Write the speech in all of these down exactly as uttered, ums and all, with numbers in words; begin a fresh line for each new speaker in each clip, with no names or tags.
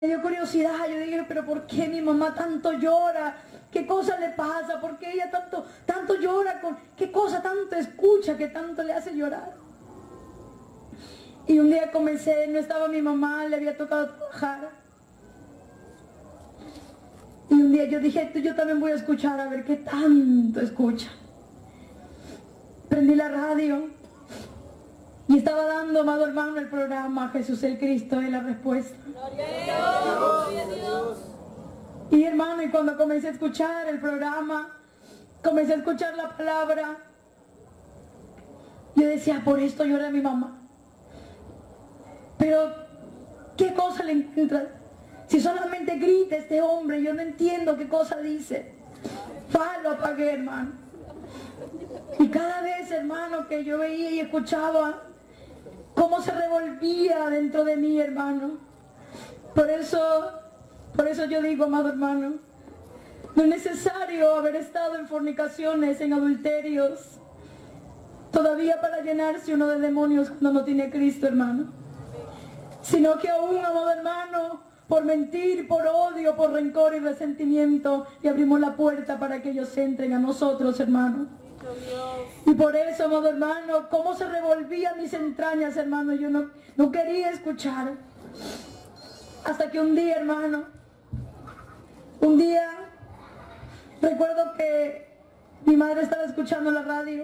Me dio curiosidad, yo dije, pero ¿por qué mi mamá tanto llora? ¿Qué cosa le pasa? ¿Por qué ella tanto, tanto llora? Con, ¿qué cosa tanto escucha que tanto le hace llorar? Y un día comencé, no estaba mi mamá, le había tocado trabajar. Y un día yo dije, yo también voy a escuchar, a ver qué tanto escucha. Prendí la radio y estaba dando, amado hermano, el programa Jesús el Cristo es la respuesta. Gloria a Dios, gloria a Dios. Y hermano, y cuando comencé a escuchar el programa, comencé a escuchar la palabra, yo decía, por esto llora mi mamá. Pero, ¿qué cosa le encuentra? Si solamente grita este hombre, yo no entiendo qué cosa dice. Va, lo apagué, hermano. Y cada vez, hermano, que yo veía y escuchaba cómo se revolvía dentro de mí, hermano. Por eso, por eso yo digo, amado hermano, no es necesario haber estado en fornicaciones, en adulterios, todavía para llenarse uno de demonios cuando no tiene a Cristo, hermano. Sino que aún, amado hermano, por mentir, por odio, por rencor y resentimiento, le abrimos la puerta para que ellos entren a nosotros, hermano. Y por eso, amado hermano, cómo se revolvían mis entrañas, hermano, yo no, no quería escuchar. Hasta que un día, hermano, un día, recuerdo que mi madre estaba escuchando la radio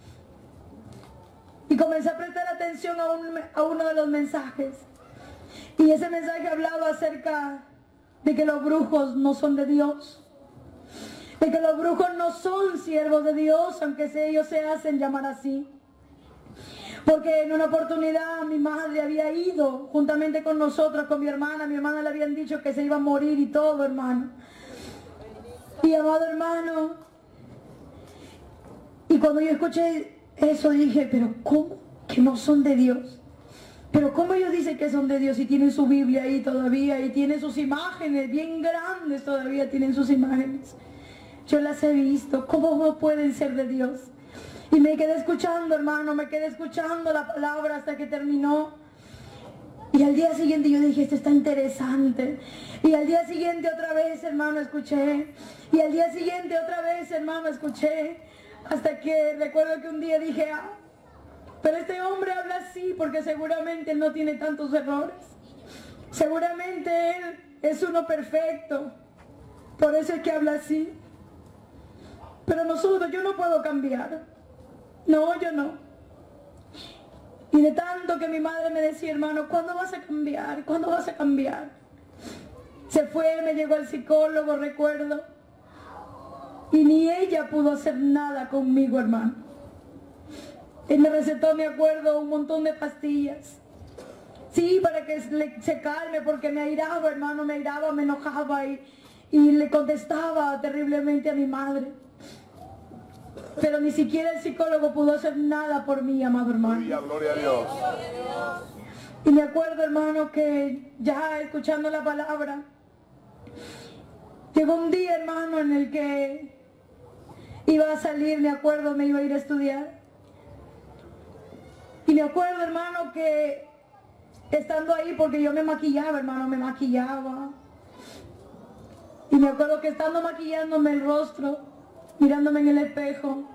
y comencé a prestar atención a, un, a uno de los mensajes. Y ese mensaje hablaba acerca de que los brujos no son de Dios. De que los brujos no son siervos de Dios, aunque ellos se hacen llamar así. Porque en una oportunidad mi madre había ido juntamente con nosotros, con mi hermana. Mi hermana le habían dicho que se iba a morir y todo, hermano. Y amado hermano, y cuando yo escuché eso dije, pero ¿cómo que no son de Dios? Pero ¿cómo ellos dicen que son de Dios y tienen su Biblia ahí todavía y tienen sus imágenes bien grandes todavía, tienen sus imágenes? Yo las he visto, ¿cómo no pueden ser de Dios? Y me quedé escuchando, hermano, me quedé escuchando la palabra hasta que terminó. Y al día siguiente yo dije, esto está interesante. Y al día siguiente otra vez, hermano, escuché. Y al día siguiente otra vez, hermano, escuché. Hasta que recuerdo que un día dije, ah, pero este hombre habla así porque seguramente él no tiene tantos errores. Seguramente él es uno perfecto. Por eso es que habla así. Pero nosotros, yo no puedo cambiar. No, yo no. Y de tanto que mi madre me decía, hermano, ¿cuándo vas a cambiar? ¿Cuándo vas a cambiar? Se fue, me llegó el psicólogo, recuerdo. Y ni ella pudo hacer nada conmigo, hermano. Él me recetó, me acuerdo, un montón de pastillas. Sí, para que se calme, porque me airaba, hermano, me airaba, me enojaba y, y le contestaba terriblemente a mi madre. Pero ni siquiera el psicólogo pudo hacer nada por mí, amado hermano.
Gloria a Dios.
Y me acuerdo, hermano, que ya escuchando la palabra, llegó un día, hermano, en el que iba a salir, me acuerdo, me iba a ir a estudiar. Y me acuerdo, hermano, que estando ahí, porque yo me maquillaba, hermano, me maquillaba. Y me acuerdo que estando maquillándome el rostro, mirándome en el espejo,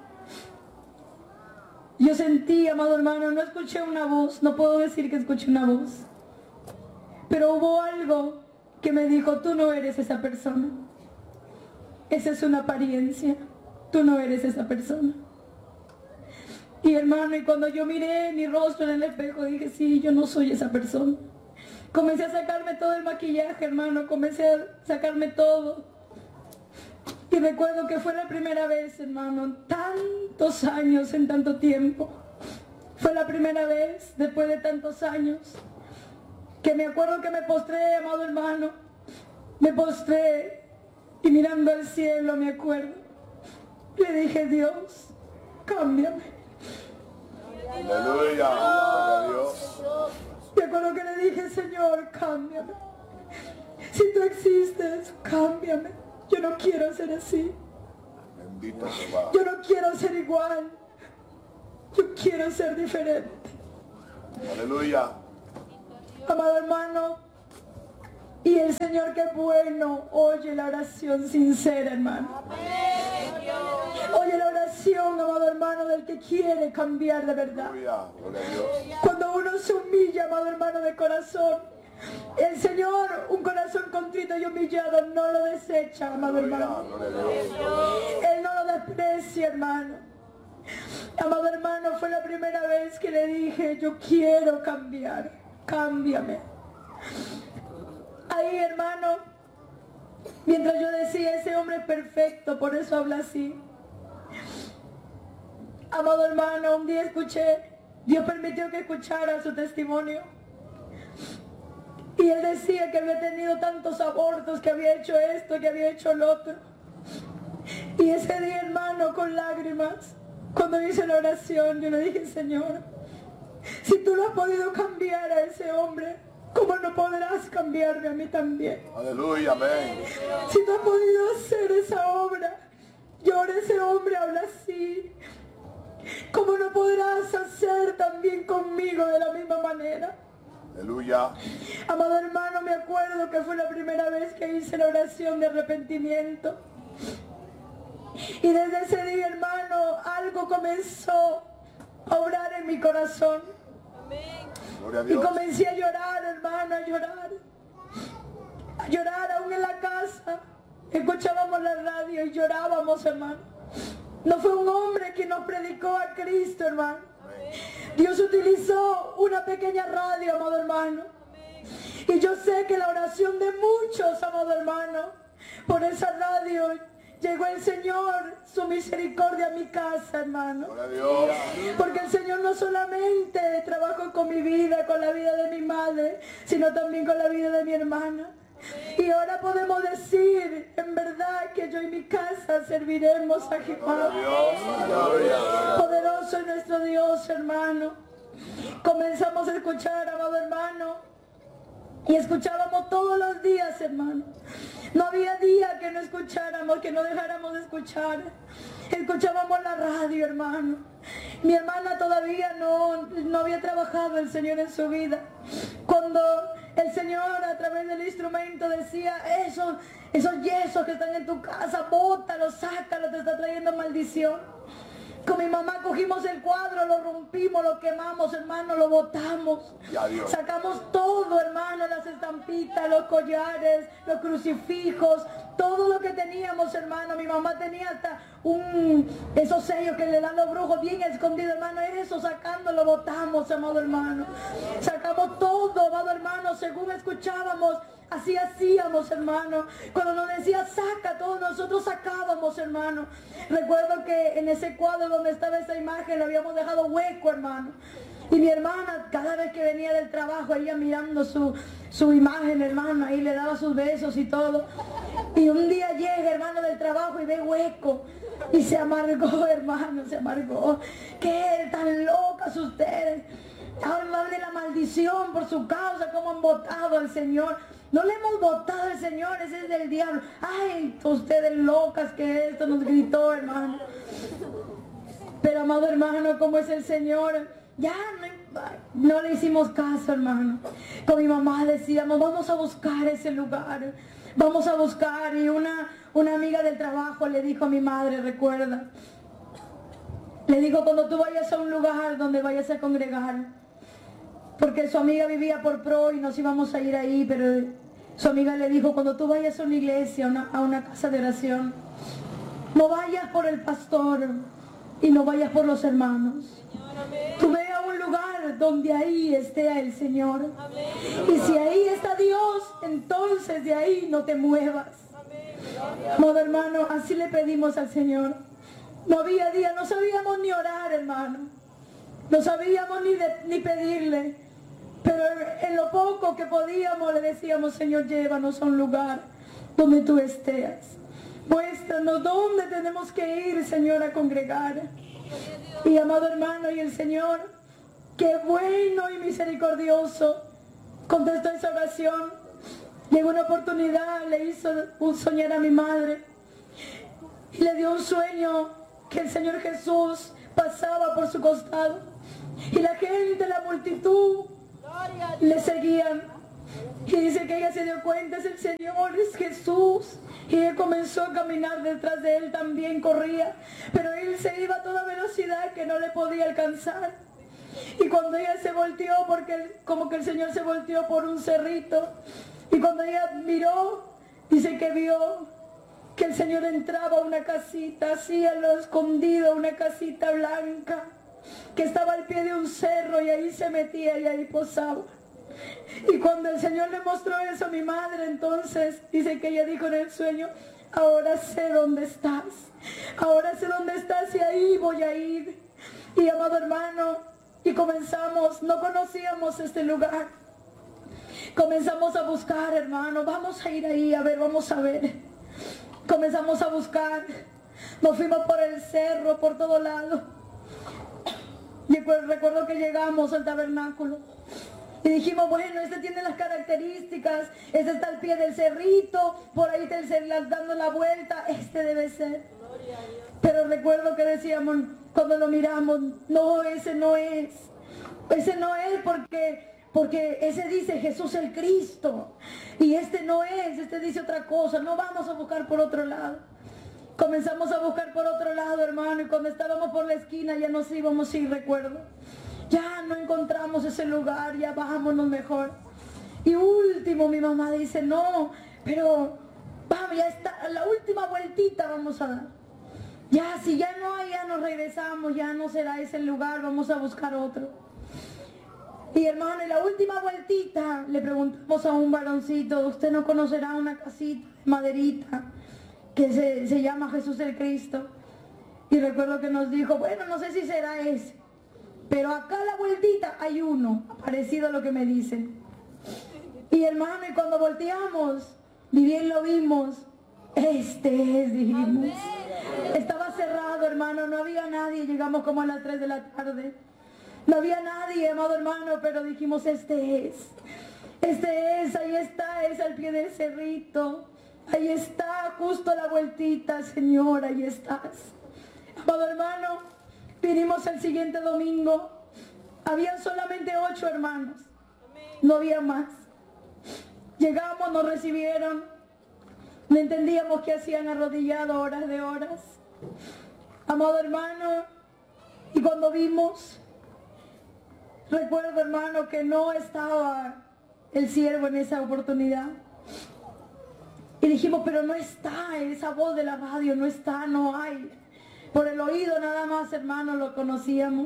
yo sentí, amado hermano, no escuché una voz, no puedo decir que escuché una voz, pero hubo algo que me dijo, tú no eres esa persona. Esa es una apariencia, tú no eres esa persona. Y hermano, y cuando yo miré mi rostro en el espejo, dije, sí, yo no soy esa persona. Comencé a sacarme todo el maquillaje, hermano, comencé a sacarme todo. Y recuerdo que fue la primera vez, hermano, en tantos años, en tanto tiempo. Fue la primera vez, después de tantos años, que me acuerdo que me postré, amado hermano. Me postré y mirando al cielo, me acuerdo. Le dije, Dios, cámbiame.
Aleluya, gloria a Dios.
Me acuerdo que le dije, Señor, cámbiame. Si tú existes, cámbiame. Yo no quiero ser así.
Bendito Jehová.
Yo no quiero ser igual. Yo quiero ser diferente.
Aleluya.
Amado hermano, Y el Señor, que bueno, oye la oración sincera, hermano. Oye la oración, amado hermano, del que quiere cambiar de verdad. Cuando uno se humilla, amado hermano, de corazón, el Señor, un corazón contrito y humillado, no lo desecha, amado hermano. Él no lo desprecia, hermano. Amado hermano, fue la primera vez que le dije, yo quiero cambiar, cámbiame. Ahí, hermano, mientras yo decía, ese hombre es perfecto, por eso habla así. Amado hermano, un día escuché, Dios permitió que escuchara su testimonio. Y él decía que había tenido tantos abortos, que había hecho esto, que había hecho lo otro. Y ese día, hermano, con lágrimas, cuando hice la oración, yo le dije, Señor, si tú lo has podido cambiar a ese hombre, ¿cómo no podrás cambiarme a mí también?
Aleluya, amén.
Si tú has podido hacer esa obra, y ahora ese hombre habla así, ¿cómo no podrás hacer también conmigo de la misma manera?
Aleluya.
Amado hermano, me acuerdo que fue la primera vez que hice la oración de arrepentimiento. Y desde ese día, hermano, algo comenzó a obrar en mi corazón.
Gloria a
Y
Dios.
comencé a llorar, hermano, a llorar. A llorar aún en la casa. Escuchábamos la radio y llorábamos, hermano. No fue un hombre que nos predicó a Cristo, hermano. Dios utilizó una pequeña radio, amado hermano. Y yo sé que la oración de muchos, amado hermano, por esa radio llegó el Señor, su misericordia a mi casa, hermano.
Gloria a Dios.
Porque el Señor no solamente trabajó con mi vida, con la vida de mi madre, sino también con la vida de mi hermana. Y ahora podemos decir, en verdad, que yo y mi casa serviremos a Jehová. Poderoso es nuestro Dios, hermano. Comenzamos a escuchar, amado hermano, y escuchábamos todos los días, hermano. No había día que no escucháramos, que no dejáramos de escuchar. Escuchábamos la radio, hermano. Mi hermana todavía no, no había trabajado el Señor en su vida. Cuando el Señor a través del instrumento decía, esos, esos yesos que están en tu casa, bótalos, sácalos, te está trayendo maldición. Con mi mamá cogimos el cuadro, lo rompimos, lo quemamos, hermano, lo botamos. Sacamos todo, hermano, las estampitas, los collares, los crucifijos, todo lo que teníamos, hermano. Mi mamá tenía hasta un, esos sellos que le dan los brujos bien escondidos, hermano. Eso sacando, lo botamos, amado hermano. Sacamos todo, amado hermano, según escuchábamos. Así hacíamos, hermano. Cuando nos decía saca, todos nosotros sacábamos, hermano. Recuerdo que en ese cuadro donde estaba esa imagen lo habíamos dejado hueco, hermano. Y mi hermana, cada vez que venía del trabajo, ella mirando su, su imagen, hermano, ahí le daba sus besos y todo. Y un día llega, hermano, del trabajo y ve hueco. Y se amargó, hermano, se amargó. ¿Qué tan locas ustedes? Ahora de la maldición por su causa, como han votado al Señor. No le hemos votado al Señor, ese es del diablo. Ay, ustedes locas que esto nos gritó, hermano. Pero, amado hermano, ¿cómo es el Señor? Ya no, no le hicimos caso, hermano. Con mi mamá decíamos, vamos a buscar ese lugar. Vamos a buscar. Y una, una amiga del trabajo le dijo a mi madre, recuerda. Le dijo, cuando tú vayas a un lugar donde vayas a congregar. Porque su amiga vivía por Pro y nos íbamos a ir ahí, pero su amiga le dijo, cuando tú vayas a una iglesia, a una, a una casa de oración, no vayas por el pastor y no vayas por los hermanos. Tú ve a un lugar donde ahí esté el Señor. Y si ahí está Dios, entonces de ahí no te muevas. Amado hermano, así le pedimos al Señor. No había día, no sabíamos ni orar, hermano. No sabíamos ni, de, ni pedirle. Pero en lo poco que podíamos le decíamos, Señor, llévanos a un lugar donde tú estés. Muéstranos dónde tenemos que ir, Señor, a congregar. Y amado hermano, y el Señor, qué bueno y misericordioso, contestó esa oración. Llegó una oportunidad, le hizo un soñar a mi madre. Y le dio un sueño que el Señor Jesús pasaba por su costado. Y la gente, la multitud, le seguían. Y dice que ella se dio cuenta, es el Señor, es Jesús. Y ella comenzó a caminar detrás de él, también corría. Pero él se iba a toda velocidad que no le podía alcanzar. Y cuando ella se volteó, porque como que el Señor se volteó por un cerrito. Y cuando ella miró, dice que vio que el Señor entraba a una casita, así a lo escondido, una casita blanca, que estaba al pie de un cerro, y ahí se metía y ahí posaba. Y cuando el Señor le mostró eso a mi madre, entonces dice que ella dijo en el sueño: ahora sé dónde estás, ahora sé dónde estás y ahí voy a ir. Y amado hermano, y comenzamos, no conocíamos este lugar, comenzamos a buscar, hermano, vamos a ir ahí, a ver, vamos a ver. Comenzamos a buscar, nos fuimos por el cerro, por todo lado. Y recuerdo que llegamos al tabernáculo y dijimos, bueno, este tiene las características, este está al pie del cerrito, por ahí está el cerro dando la vuelta, este debe ser. Pero recuerdo que decíamos, cuando lo miramos, no, ese no es, ese no es porque... Porque ese dice Jesús el Cristo. Y este no es, este dice otra cosa. No vamos a buscar por otro lado. Comenzamos a buscar por otro lado, hermano. Y cuando estábamos por la esquina ya nos íbamos, sí, recuerdo. Ya no encontramos ese lugar, ya bajámonos mejor. Y último mi mamá dice, no, pero vamos, ya está, la última vueltita vamos a dar. Ya, si ya no hay, ya nos regresamos, ya no será ese lugar, vamos a buscar otro. Y hermano, en la última vueltita le preguntamos a un varoncito, usted no conocerá una casita, maderita, que se, se llama Jesús el Cristo. Y recuerdo que nos dijo, bueno, no sé si será ese, pero acá a la vueltita hay uno, parecido a lo que me dicen. Y hermano, y cuando volteamos, y bien lo vimos, este es, dijimos. Estaba cerrado, hermano, no había nadie, llegamos como a las tres de la tarde. No había nadie, amado hermano, pero dijimos, este es, este es, ahí está, es al pie del cerrito, ahí está, justo a la vueltita, Señor, ahí estás. Amado hermano, vinimos el siguiente domingo, habían solamente ocho hermanos, no había más. Llegamos, nos recibieron, no entendíamos qué hacían arrodillados horas de horas. Amado hermano, y cuando vimos... Recuerdo, hermano, que no estaba el siervo en esa oportunidad. Y dijimos, pero no está, esa voz de la radio no está, no hay. Por el oído nada más, hermano, lo conocíamos.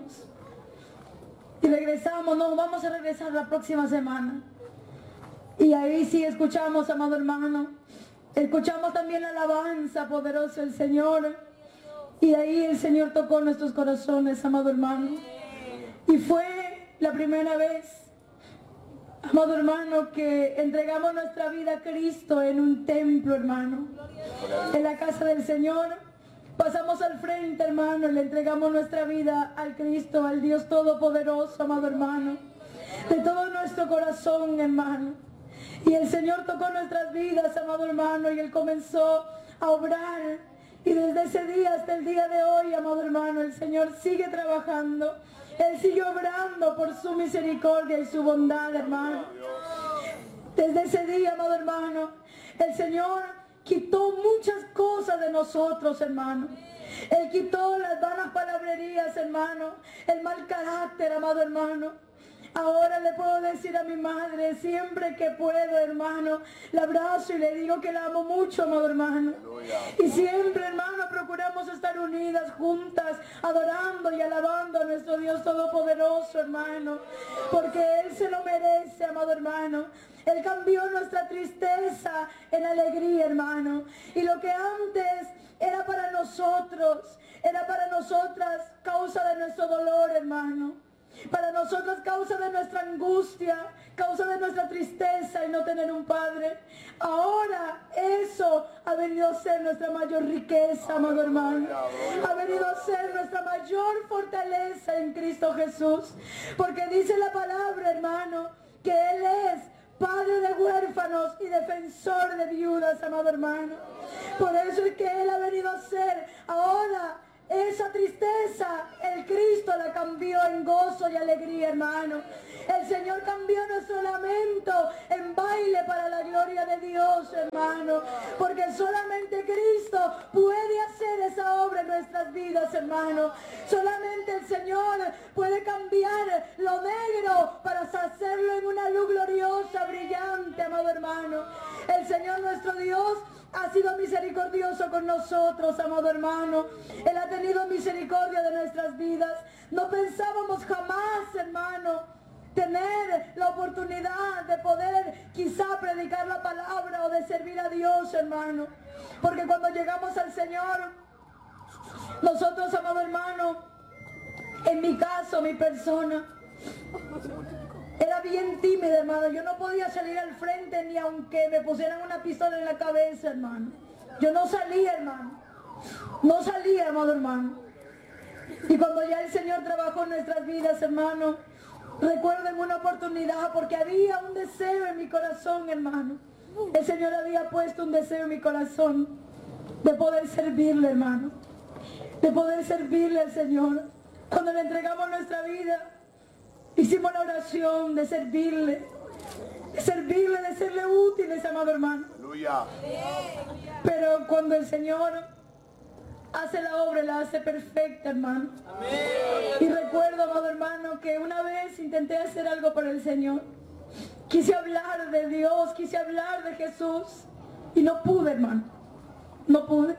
Y regresamos, no, vamos a regresar la próxima semana. Y ahí sí escuchamos, amado hermano. Escuchamos también la alabanza poderosa del Señor. Y ahí el Señor tocó nuestros corazones, amado hermano. Y fue... la primera vez, amado hermano, que entregamos nuestra vida a Cristo en un templo, hermano. En la casa del Señor, pasamos al frente, hermano, y le entregamos nuestra vida al Cristo, al Dios Todopoderoso, amado hermano. De todo nuestro corazón, hermano. Y el Señor tocó nuestras vidas, amado hermano, y Él comenzó a obrar. Y desde ese día hasta el día de hoy, amado hermano, el Señor sigue trabajando. Él sigue obrando por su misericordia y su bondad, hermano. Desde ese día, amado hermano, el Señor quitó muchas cosas de nosotros, hermano. Él quitó las vanas palabrerías, hermano. El mal carácter, amado hermano. Ahora le puedo decir a mi madre, siempre que puedo, hermano, la abrazo y le digo que la amo mucho, amado hermano. Y siempre, hermano, procuramos estar unidas, juntas, adorando y alabando a nuestro Dios Todopoderoso, hermano. Porque Él se lo merece, amado hermano. Él cambió nuestra tristeza en alegría, hermano. Y lo que antes era para nosotros, era para nosotras causa de nuestro dolor, hermano. Para nosotros causa de nuestra angustia, causa de nuestra tristeza y no tener un padre. Ahora eso ha venido a ser nuestra mayor riqueza, amado hermano. Ha venido a ser nuestra mayor fortaleza en Cristo Jesús. Porque dice la palabra, hermano, que Él es Padre de huérfanos y defensor de viudas, amado hermano. Por eso es que Él ha venido a ser ahora esa tristeza, el Cristo la cambió en gozo y alegría, hermano. El Señor cambió nuestro lamento en baile para la gloria de Dios, hermano. Porque solamente Cristo puede hacer esa obra en nuestras vidas, hermano. Solamente el Señor puede cambiar lo negro para hacerlo en una luz gloriosa, brillante, amado hermano. El Señor nuestro Dios ha sido misericordioso con nosotros, amado hermano. Él ha tenido misericordia de nuestras vidas. No pensábamos jamás, hermano, tener la oportunidad de poder quizá predicar la palabra o de servir a Dios, hermano. Porque cuando llegamos al Señor, nosotros, amado hermano, en mi caso, mi persona, era bien tímida, hermano. Yo no podía salir al frente ni aunque me pusieran una pistola en la cabeza, hermano. Yo no salía, hermano. No salía, amado hermano. Y cuando ya el Señor trabajó en nuestras vidas, hermano, recuerdo en una oportunidad, porque había un deseo en mi corazón, hermano. El Señor había puesto un deseo en mi corazón de poder servirle, hermano. De poder servirle al Señor. Cuando le entregamos nuestra vida, hicimos la oración de servirle, de servirle, de serle útiles, amado hermano.
Aleluya.
Pero cuando el Señor hace la obra, la hace perfecta, hermano. Y recuerdo, amado hermano, que una vez intenté hacer algo por el Señor. Quise hablar de Dios, quise hablar de Jesús. Y no pude, hermano. No pude.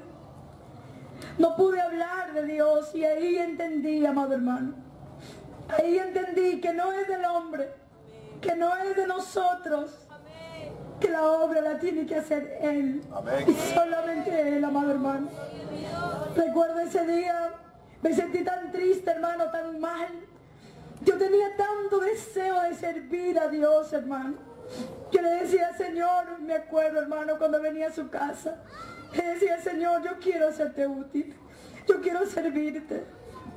No pude hablar de Dios. Y ahí entendí, amado hermano. Ahí entendí que no es del hombre, que no es de nosotros, que la obra la tiene que hacer Él.
Amén.
Y solamente Él, amado hermano. Recuerdo ese día, me sentí tan triste, hermano, tan mal. Yo tenía tanto deseo de servir a Dios, hermano. Yo le decía, Señor, me acuerdo, hermano, cuando venía a su casa. Le decía, Señor, yo quiero hacerte útil. Yo quiero servirte.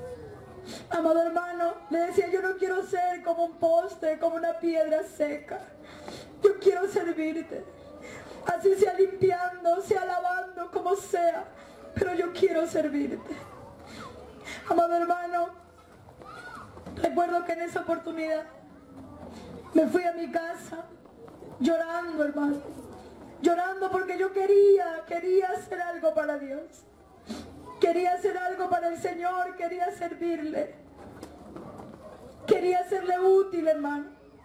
Amado hermano, le decía, yo no quiero ser como un poste, como una piedra seca. Yo quiero servirte. Así sea limpiando, sea lavando, como sea. Pero yo quiero servirte. Amado hermano, recuerdo que en esa oportunidad me fui a mi casa llorando, hermano. Llorando porque yo quería, quería hacer algo para Dios. Quería hacer algo para el Señor, quería servirle. Quería serle útil, hermano.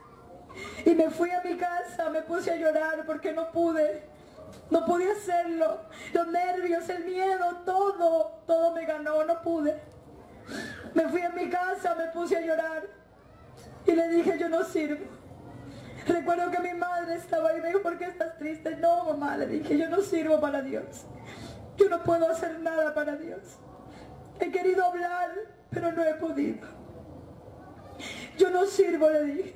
Y me fui a mi casa, me puse a llorar porque no pude. No pude hacerlo. Los nervios, el miedo, todo, todo me ganó, no pude. Me fui a mi casa, me puse a llorar. Y le dije, yo no sirvo. Recuerdo que mi madre estaba ahí y me dijo, ¿por qué estás triste? No, mamá, le dije, yo no sirvo para Dios. Yo no puedo hacer nada para Dios. He querido hablar, pero no he podido. Yo no sirvo, le dije.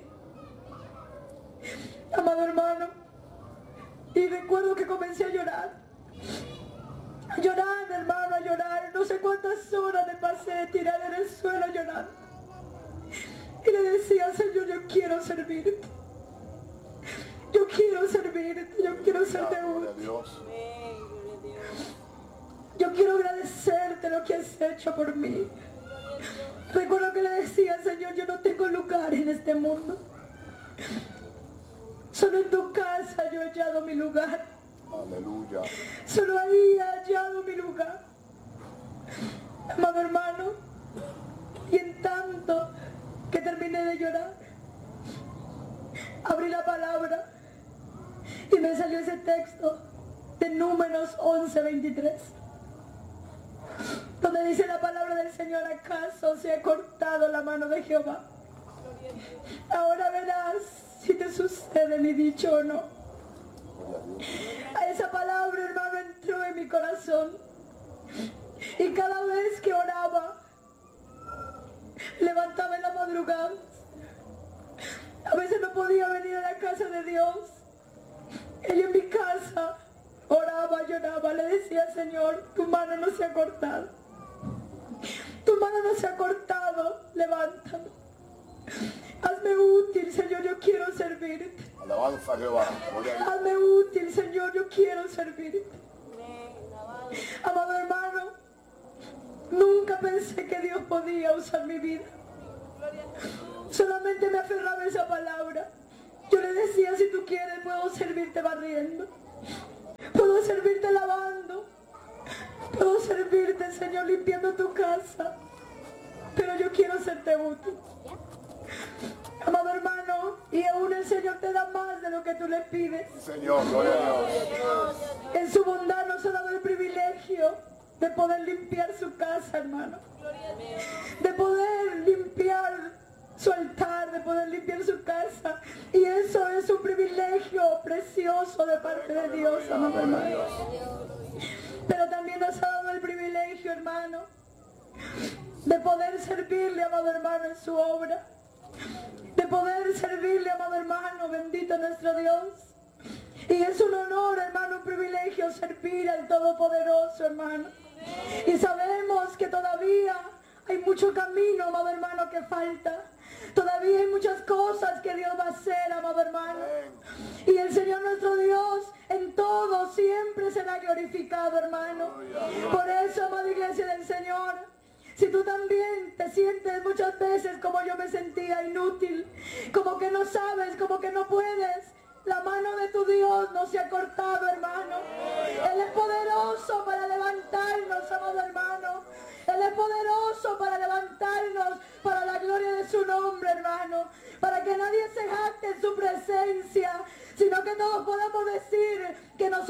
Amado hermano, y recuerdo que comencé a llorar. A llorar, hermano, a llorar. No sé cuántas horas me pasé tirada en el suelo llorando. Y le decía, Señor, yo quiero servirte. Yo quiero servirte, yo quiero serte útil. Yo quiero agradecerte lo que has hecho por mí. Recuerdo que le decía, Señor, yo no tengo lugar en este mundo. Solo en tu casa yo he hallado mi lugar.
Aleluya.
Solo ahí he hallado mi lugar. Amado hermano, y en tanto que terminé de llorar, abrí la palabra y me salió ese texto de Números once veintitrés, donde dice la palabra del Señor, ¿acaso se ha cortado la mano de Jehová? Ahora verás si te sucede mi dicho o no. A esa palabra, hermano, entró en mi corazón. Y cada vez que oraba, levantaba en la madrugada. A veces no podía venir a la casa de Dios. Y en mi casa oraba, lloraba, le decía, Señor, tu mano no se ha cortado. Tu mano no se ha cortado, levántame. Hazme útil, Señor, yo quiero servirte.
Alabanza a Jehová.
Hazme útil, Señor, yo quiero servirte. Amado hermano, nunca nunca pensé que Dios podía usar mi vida. Solamente me aferraba a esa palabra. Yo le decía, si tú quieres, puedo servirte barriendo. Puedo servirte lavando. Puedo servirte, Señor, limpiando tu casa. Pero yo quiero serte útil. Amado hermano, y aún el Señor te da más de lo que tú le pides.
Señor, gloria a Dios.
En su bondad nos ha dado el privilegio de poder limpiar su casa, hermano. De poder limpiar su altar, de poder limpiar su casa. Y eso es un privilegio precioso de parte de Dios, amado hermano. Pero también nos ha dado el privilegio, hermano, de poder servirle, amado hermano, en su obra. De poder servirle, amado hermano, bendito nuestro Dios. Y es un honor, hermano, un privilegio servir al Todopoderoso, hermano. Y sabemos que todavía hay mucho camino, amado hermano, que falta. Todavía hay muchas cosas que Dios va a hacer, amado hermano. Y el Señor nuestro Dios en todo siempre será glorificado, hermano. Por eso, amada iglesia del Señor, si tú también te sientes muchas veces como yo me sentía, inútil, como que no sabes, como que no puedes, la mano de tu Dios no se ha cortado, hermano. Él es poderoso para levantarnos, amado hermano. Él es poderoso para levantarnos para la gloria de su nombre, hermano. Para que nadie se jacte en su presencia, sino que todos podamos decir que nosotros